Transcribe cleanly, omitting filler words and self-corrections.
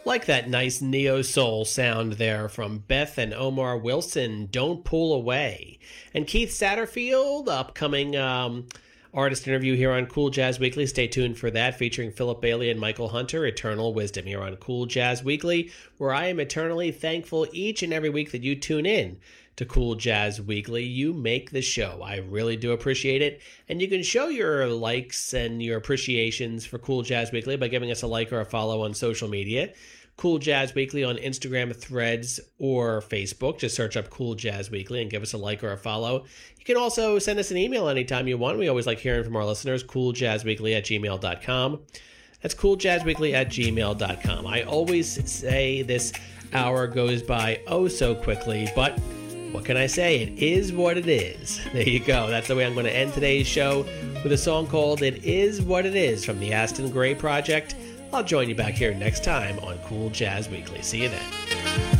Like that nice neo soul sound there from Beth and Omar Wilson, Don't Pull Away. And Keith Satterfield, upcoming artist interview here on Cool Jazz Weekly. Stay tuned for that, featuring Philip Bailey and Michael Hunter, Eternal Wisdom, here on Cool Jazz Weekly, where I am eternally thankful each and every week that you tune in to Cool Jazz Weekly. You make the show. I really do appreciate it. And you can show your likes and your appreciations for Cool Jazz Weekly by giving us a like or a follow on social media. Cool Jazz Weekly on Instagram, Threads, or Facebook. Just search up Cool Jazz Weekly and give us a like or a follow. You can also send us an email anytime you want. We always like hearing from our listeners. cooljazzweekly@gmail.com. That's cooljazzweekly@gmail.com. I always say this hour goes by oh so quickly, but what can I say? It is what it is. There you go. That's the way I'm going to end today's show, with a song called It Is What It Is from the Aston Gray Project. I'll join you back here next time on Cool Jazz Weekly. See you then.